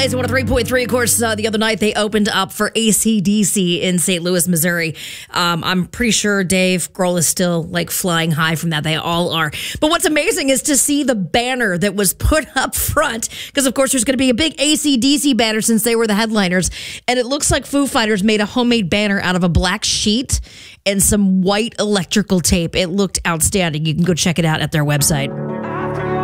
It's 103.3. Of course, the other night they opened up for AC/DC in St. Louis, Missouri. I'm pretty sure Dave Grohl is still like flying high from that. They all are. But what's amazing is to see the banner that was put up front, because of course there's going to be a big AC/DC banner since they were the headliners. And it looks like Foo Fighters made a homemade banner out of a black sheet and some white electrical tape. It looked outstanding. You can go check it out at their website.